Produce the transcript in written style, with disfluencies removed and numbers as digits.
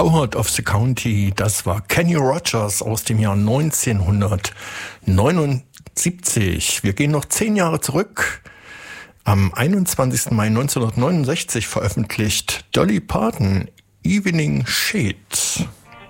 Coward of the County, das war Kenny Rogers aus dem Jahr 1979. Wir gehen noch 10 Jahre zurück. Am 21. Mai 1969 veröffentlicht Dolly Parton Evening Shade.